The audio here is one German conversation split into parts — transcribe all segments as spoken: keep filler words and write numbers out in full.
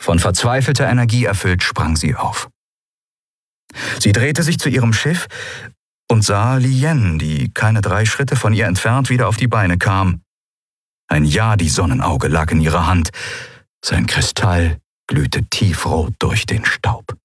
Von verzweifelter Energie erfüllt sprang sie auf. Sie drehte sich zu ihrem Schiff und sah Lien, die keine drei Schritte von ihr entfernt wieder auf die Beine kam. Ein Yadi-Sonnenauge lag in ihrer Hand. Sein Kristall glühte tiefrot durch den Staub.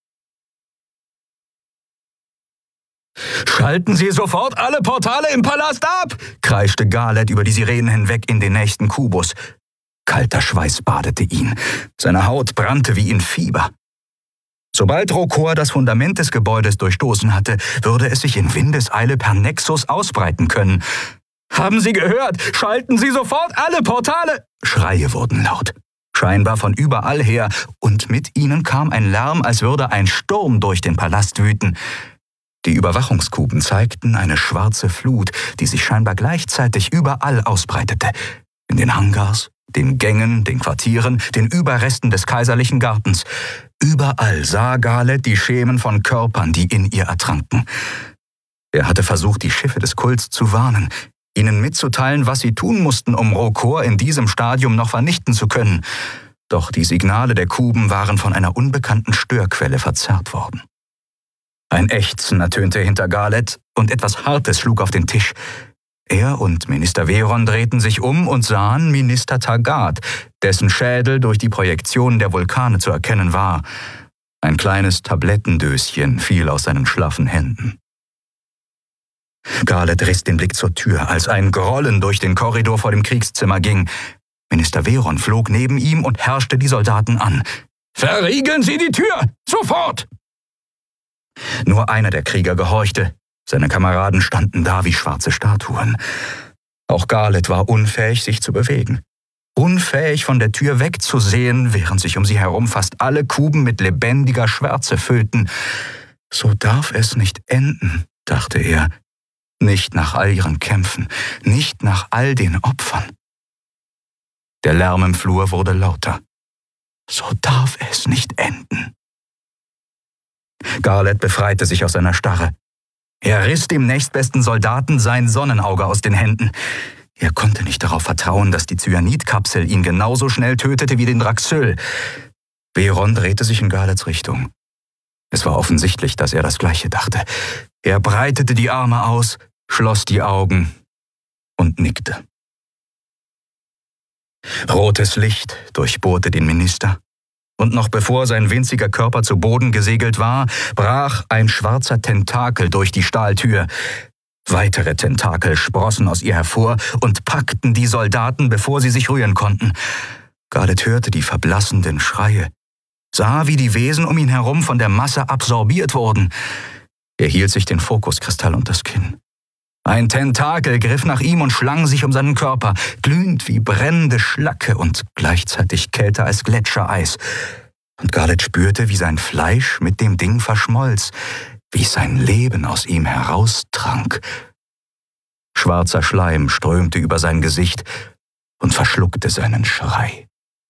»Schalten Sie sofort alle Portale im Palast ab!« kreischte Garled über die Sirenen hinweg in den nächsten Kubus. Kalter Schweiß badete ihn. Seine Haut brannte wie in Fieber. Sobald Rokor das Fundament des Gebäudes durchstoßen hatte, würde es sich in Windeseile per Nexus ausbreiten können. »Haben Sie gehört? Schalten Sie sofort alle Portale!« Schreie wurden laut. Scheinbar von überall her, und mit ihnen kam ein Lärm, als würde ein Sturm durch den Palast wüten. Die Überwachungskuben zeigten eine schwarze Flut, die sich scheinbar gleichzeitig überall ausbreitete. In den Hangars, den Gängen, den Quartieren, den Überresten des kaiserlichen Gartens. Überall sah Garled die Schemen von Körpern, die in ihr ertranken. Er hatte versucht, die Schiffe des Kults zu warnen, ihnen mitzuteilen, was sie tun mussten, um Rokor in diesem Stadium noch vernichten zu können. Doch die Signale der Kuben waren von einer unbekannten Störquelle verzerrt worden. Ein Ächzen ertönte hinter Garled und etwas Hartes schlug auf den Tisch. Er und Minister Veron drehten sich um und sahen Minister Taggart, dessen Schädel durch die Projektion der Vulkane zu erkennen war. Ein kleines Tablettendöschen fiel aus seinen schlaffen Händen. Garled riss den Blick zur Tür, als ein Grollen durch den Korridor vor dem Kriegszimmer ging. Minister Veron flog neben ihm und herrschte die Soldaten an. »Verriegeln Sie die Tür! Sofort!« Nur einer der Krieger gehorchte. Seine Kameraden standen da wie schwarze Statuen. Auch Garled war unfähig, sich zu bewegen. Unfähig, von der Tür wegzusehen, während sich um sie herum fast alle Kuben mit lebendiger Schwärze füllten. »So darf es nicht enden«, dachte er. »Nicht nach all ihren Kämpfen, nicht nach all den Opfern.« Der Lärm im Flur wurde lauter. »So darf es nicht enden.« Garled befreite sich aus seiner Starre. Er riss dem nächstbesten Soldaten sein Sonnenauge aus den Händen. Er konnte nicht darauf vertrauen, dass die Cyanidkapsel ihn genauso schnell tötete wie den Draxyl. Veron drehte sich in Garleds Richtung. Es war offensichtlich, dass er das Gleiche dachte. Er breitete die Arme aus, schloss die Augen und nickte. Rotes Licht durchbohrte den Minister. Und noch bevor sein winziger Körper zu Boden gesegelt war, brach ein schwarzer Tentakel durch die Stahltür. Weitere Tentakel sprossen aus ihr hervor und packten die Soldaten, bevor sie sich rühren konnten. Garled hörte die verblassenden Schreie, sah, wie die Wesen um ihn herum von der Masse absorbiert wurden. Er hielt sich den Fokuskristall unters Kinn. Ein Tentakel griff nach ihm und schlang sich um seinen Körper, glühend wie brennende Schlacke und gleichzeitig kälter als Gletschereis. Und Garled spürte, wie sein Fleisch mit dem Ding verschmolz, wie sein Leben aus ihm heraustrank. Schwarzer Schleim strömte über sein Gesicht und verschluckte seinen Schrei.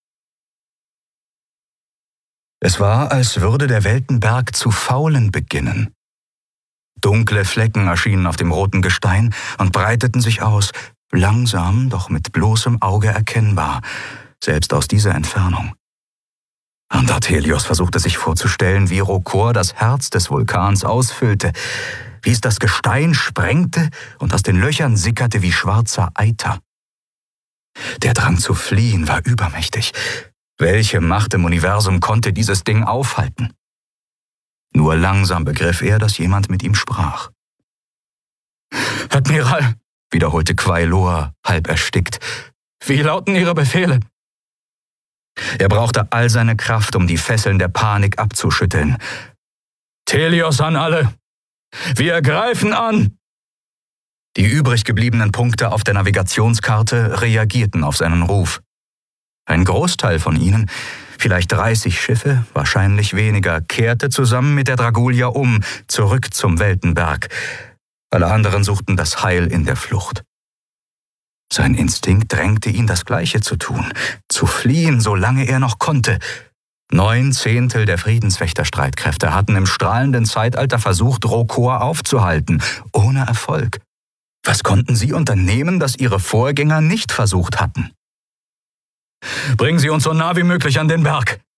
Es war, als würde der Weltenberg zu faulen beginnen. Dunkle Flecken erschienen auf dem roten Gestein und breiteten sich aus, langsam, doch mit bloßem Auge erkennbar, selbst aus dieser Entfernung. Und Artelios versuchte sich vorzustellen, wie Rokor das Herz des Vulkans ausfüllte, wie es das Gestein sprengte und aus den Löchern sickerte wie schwarzer Eiter. Der Drang zu fliehen war übermächtig. Welche Macht im Universum konnte dieses Ding aufhalten? Nur langsam begriff er, dass jemand mit ihm sprach. »Admiral«, wiederholte Quailoa, halb erstickt, »wie lauten Ihre Befehle?« Er brauchte all seine Kraft, um die Fesseln der Panik abzuschütteln. »Telios an alle! Wir greifen an!« Die übrig gebliebenen Punkte auf der Navigationskarte reagierten auf seinen Ruf. Ein Großteil von ihnen, vielleicht dreißig Schiffe, wahrscheinlich weniger, kehrte zusammen mit der Dragulia um, zurück zum Weltenberg. Alle anderen suchten das Heil in der Flucht. Sein Instinkt drängte ihn, das Gleiche zu tun, zu fliehen, solange er noch konnte. Neun Zehntel der Friedenswächterstreitkräfte hatten im strahlenden Zeitalter versucht, Rokor aufzuhalten, ohne Erfolg. Was konnten sie unternehmen, das ihre Vorgänger nicht versucht hatten? »Bringen Sie uns so nah wie möglich an den Berg«,